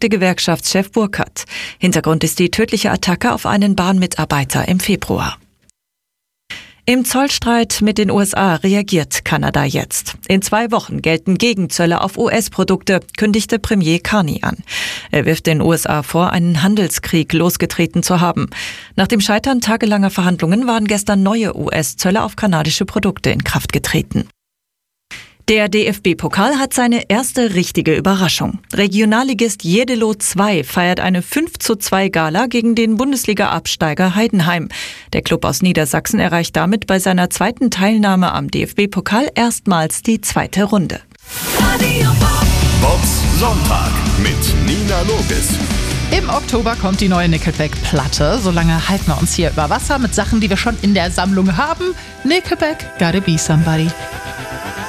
sagte Gewerkschaftschef Burkhardt. Hintergrund ist die tödliche Attacke auf einen Bahnmitarbeiter im Februar. Im Zollstreit mit den USA reagiert Kanada jetzt. In 2 Wochen gelten Gegenzölle auf US-Produkte, kündigte Premier Carney an. Er wirft den USA vor, einen Handelskrieg losgetreten zu haben. Nach dem Scheitern tagelanger Verhandlungen waren gestern neue US-Zölle auf kanadische Produkte in Kraft getreten. Der DFB-Pokal hat seine erste richtige Überraschung. Regionalligist Jeddelo 2 feiert eine 5:2 Gala gegen den Bundesliga-Absteiger Heidenheim. Der Klub aus Niedersachsen erreicht damit bei seiner zweiten Teilnahme am DFB-Pokal erstmals die 2. Runde. Bobs Sonntag mit Nina Logis. Im Oktober kommt die neue Nickelback-Platte. Solange halten wir uns hier über Wasser mit Sachen, die wir schon in der Sammlung haben. Nickelback, Gotta Be Somebody.